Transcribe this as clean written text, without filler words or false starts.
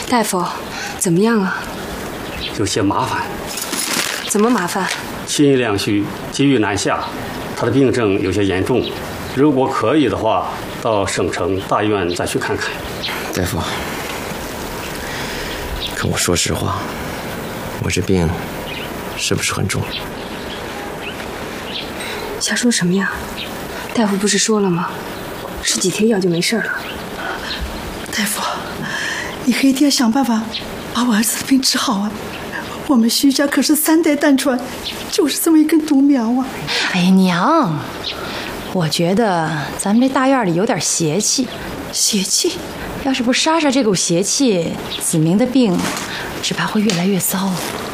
大夫，怎么样啊？ 有些麻烦。 怎么麻烦？ 心阴两虚，积郁难下，他的病症有些严重。如果可以的话，到省城大医院再去看看。 大夫，可我说实话，我这病是不是很重？ 瞎说什么呀？大夫不是说了吗？吃几天药就没事了。 大夫，你可一定要想办法把我儿子的病治好啊！我们徐家可是3代单传，就是这么一根独苗啊！ 哎呀，娘，我觉得咱们这大院里有点邪气。 邪气？ 要是不杀杀这股邪气，子明的病只怕会越来越糟。